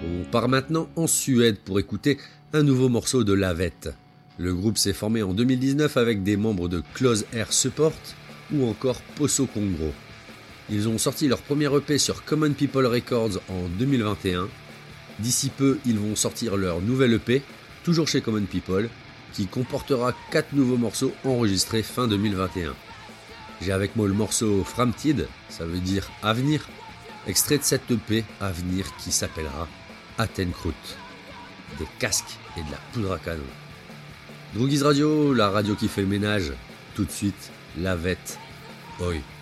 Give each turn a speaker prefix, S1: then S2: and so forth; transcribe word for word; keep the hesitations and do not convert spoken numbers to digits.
S1: On part maintenant en Suède pour écouter un nouveau morceau de Lavette. Le groupe s'est formé en deux mille dix-neuf avec des membres de Close Air Support ou encore Poso Kongro. Ils ont sorti leur premier E P sur Common People Records en deux mille vingt et un. D'ici peu, ils vont sortir leur nouvel E P, toujours chez Common People, qui comportera quatre nouveaux morceaux enregistrés fin deux mille vingt et un. J'ai avec moi le morceau Framtid, ça veut dire avenir, extrait de cette E P Avenir qui s'appellera Attenkrut. Des casques et de la poudre à canon. Droogies Radio, la radio qui fait le ménage. Tout de suite, Lavette. Oi.